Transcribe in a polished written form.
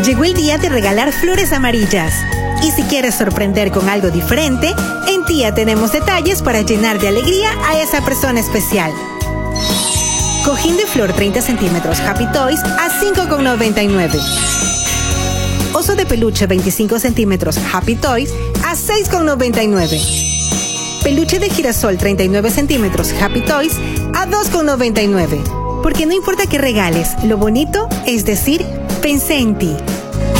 Llegó el día de regalar flores amarillas. Y si quieres sorprender con algo diferente, en Tía tenemos detalles para llenar de alegría a esa persona especial. Cojín de flor 30 centímetros Happy Toys a $5,99. Oso de peluche 25 centímetros Happy Toys a $6,99. Peluche de girasol 39 centímetros Happy Toys a $2,99. Porque no importa qué regales, lo bonito es decir, pensé en ti.